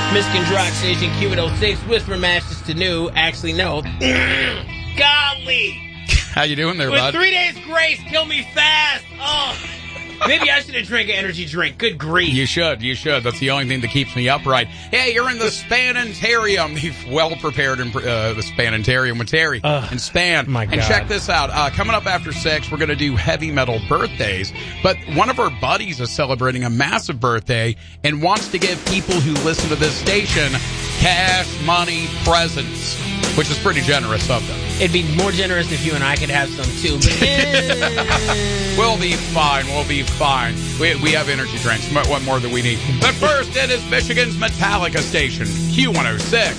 Michigan's Rock Station, Q106, Whisper Masters to New. Actually, no. Golly! How you doing there, With bud? 3 days grace, kill me fast. Oh, maybe I should have drank an energy drink. Good grief. You should. That's the only thing that keeps me upright. Hey, you're in the Spanentarium, the well-prepared the Spanentarium with Terry and Span. My and God. check this out. Coming up after 6, we're going to do heavy metal birthdays. But one of our buddies is celebrating a massive birthday and wants to give people who listen to this station cash, money, presents, which is pretty generous of them. It'd be more generous if you and I could have some, too. But We'll be fine. We have energy drinks. What more than we need? But first, it is Michigan's Metallica station, Q106.